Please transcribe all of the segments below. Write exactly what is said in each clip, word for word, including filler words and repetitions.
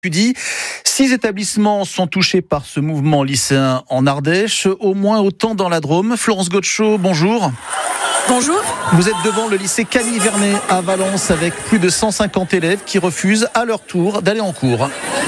Dit, six établissements sont touchés par ce mouvement lycéen en Ardèche, au moins autant dans la Drôme. Florence Gotcho, bonjour. Bonjour. Vous êtes devant le lycée Camille Vernet à Valence avec plus de cent cinquante élèves qui refusent à leur tour d'aller en cours.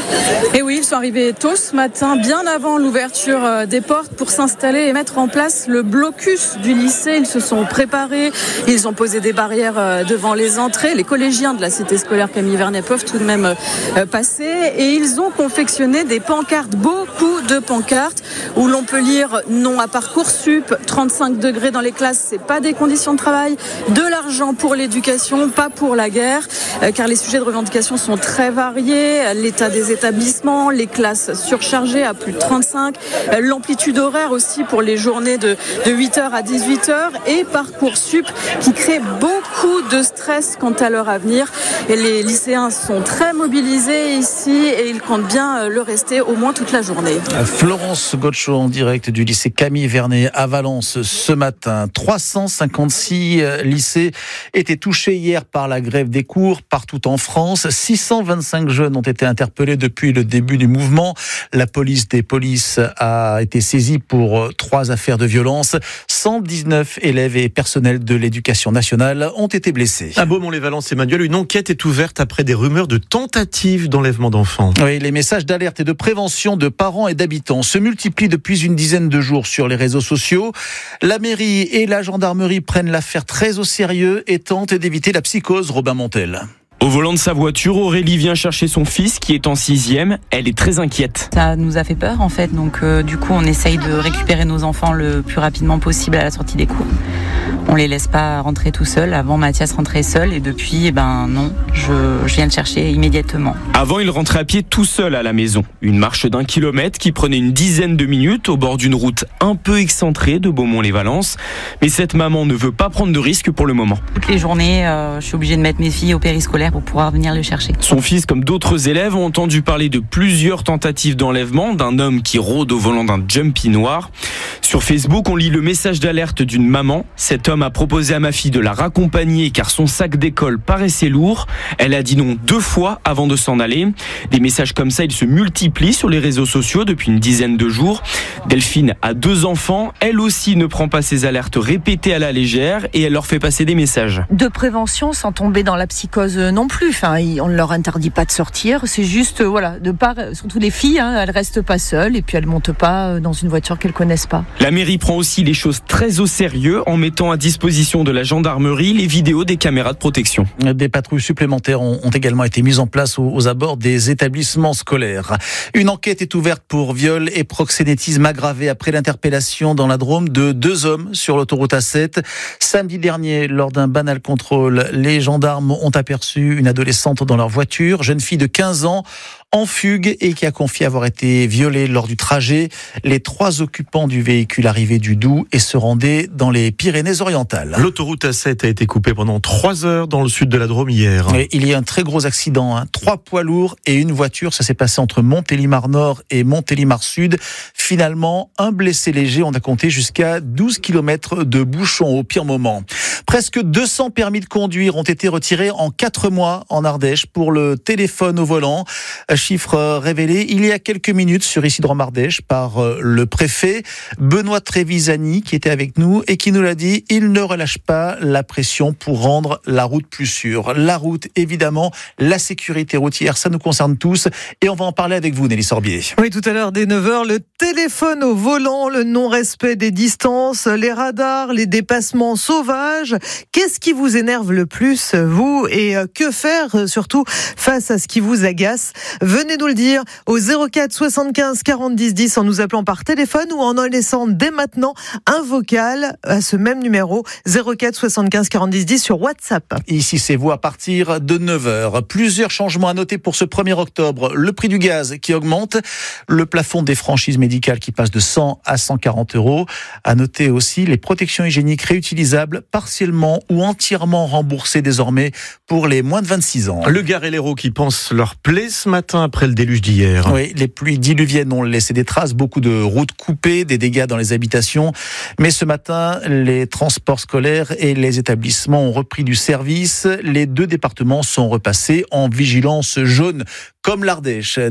Et oui, ils sont arrivés tôt ce matin, bien avant l'ouverture des portes pour s'installer et mettre en place le blocus du lycée. Ils se sont préparés, ils ont posé des barrières devant les entrées. Les collégiens de la cité scolaire Camille Vernet peuvent tout de même passer et ils ont confectionné des pancartes, beaucoup de pancartes où l'on peut lire non à Parcoursup, trente-cinq degrés dans les classes, c'est pas des conditions de travail, de l'argent pour l'éducation, pas pour la guerre, car les sujets de revendication sont très variés, l'état des établissements, les classes surchargées à plus de trente-cinq, l'amplitude horaire aussi pour les journées de, de huit heures à dix-huit heures et Parcoursup qui crée beaucoup de stress quant à leur avenir. Et les lycéens sont très mobilisés ici et ils comptent bien le rester au moins toute la journée. Florence Gotcho en direct du lycée Camille Vernet à Valence ce matin. trois cent cinquante-six lycées étaient touchés hier par la grève des cours partout en France. six cent vingt-cinq jeunes ont été interpellés depuis le début du mouvement. La police des polices a été saisie pour trois affaires de violence. cent dix-neuf élèves et personnels de l'éducation nationale ont été blessés. À Beaumont-les-Valences, Emmanuel, une enquête est ouverte après des rumeurs de tentatives d'enlèvement d'enfants. Oui, les messages d'alerte et de prévention de parents et d'habitants se multiplient depuis une dizaine de jours sur les réseaux sociaux. La mairie et la gendarmerie prennent l'affaire très au sérieux et tentent d'éviter la psychose. Robin Montel. Au volant de sa voiture, Aurélie vient chercher son fils qui est en sixième. Elle est très inquiète. Ça nous a fait peur en fait, donc euh, du coup on essaye de récupérer nos enfants le plus rapidement possible à la sortie des cours. On les laisse pas rentrer tout seuls. Avant Mathias rentrait seul et depuis, eh ben non, je, je viens le chercher immédiatement. Avant, il rentrait à pied tout seul à la maison. Une marche d'un kilomètre qui prenait une dizaine de minutes au bord d'une route un peu excentrée de Beaumont-les-Valences. Mais cette maman ne veut pas prendre de risques pour le moment. Toutes les journées, euh, je suis obligée de mettre mes filles au périscolaire pour pouvoir venir le chercher. Son fils, comme d'autres élèves, ont entendu parler de plusieurs tentatives d'enlèvement d'un homme qui rôde au volant d'un Jumpy noir. Sur Facebook, on lit le message d'alerte d'une maman. Cet homme a proposé à ma fille de la raccompagner car son sac d'école paraissait lourd. Elle a dit non deux fois avant de s'en aller. Des messages comme ça, ils se multiplient sur les réseaux sociaux depuis une dizaine de jours. Delphine a deux enfants. Elle aussi ne prend pas ces alertes répétées à la légère et elle leur fait passer des messages. De prévention sans tomber dans la psychose non plus. Enfin, on ne leur interdit pas de sortir. C'est juste, voilà, de part, surtout les filles, hein, elles restent pas seules et puis elles montent pas dans une voiture qu'elles connaissent pas. La mairie prend aussi les choses très au sérieux en mettant à disposition de la gendarmerie les vidéos des caméras de protection. Des patrouilles supplémentaires ont, ont également été mises en place aux, aux abords des établissements scolaires. Une enquête est ouverte pour viol et proxénétisme aggravé après l'interpellation dans la Drôme de deux hommes sur l'autoroute A sept. Samedi dernier, lors d'un banal contrôle, les gendarmes ont aperçu une adolescente dans leur voiture, jeune fille de quinze ans, en fugue et qui a confié avoir été violée lors du trajet. Les trois occupants du véhicule arrivaient du Doubs et se rendaient dans les Pyrénées-Orientales. L'autoroute A sept a été coupée pendant trois heures dans le sud de la Drôme hier. Et il y a un très gros accident, hein. Trois poids lourds et une voiture. Ça s'est passé entre Montélimar Nord et Montélimar Sud. Finalement, un blessé léger. On a compté jusqu'à douze kilomètres de bouchons au pire moment. Presque deux cents permis de conduire ont été retirés en quatre mois en Ardèche pour le téléphone au volant. Chiffre révélé il y a quelques minutes sur Ici Drôme Ardèche par le préfet Benoît Trévisani qui était avec nous et qui nous l'a dit, il ne relâche pas la pression pour rendre la route plus sûre. La route, évidemment, la sécurité routière, ça nous concerne tous et on va en parler avec vous, Nelly Sorbier. Oui, tout à l'heure, dès neuf heures, le téléphone au volant, le non-respect des distances, les radars, les dépassements sauvages. Qu'est-ce qui vous énerve le plus, vous, et que faire, surtout, face à ce qui vous agace ? Venez nous le dire au zéro quatre soixante-quinze quarante dix dix en nous appelant par téléphone ou en en laissant dès maintenant un vocal à ce même numéro zéro quatre soixante-quinze quarante dix dix sur WhatsApp. Ici c'est vous à partir de neuf heures. Plusieurs changements à noter pour ce premier octobre. Le prix du gaz qui augmente, le plafond des franchises médicales qui passe de cent à cent quarante euros. À noter aussi les protections hygiéniques réutilisables partiellement ou entièrement remboursées désormais pour les moins de vingt-six ans. Le Gard et l'Hérault qui pensent leur plaie ce matin après le déluge d'hier. Oui, les pluies diluviennes ont laissé des traces, beaucoup de routes coupées, des dégâts dans les habitations. Mais ce matin, les transports scolaires et les établissements ont repris du service. Les deux départements sont repassés en vigilance jaune, comme l'Ardèche.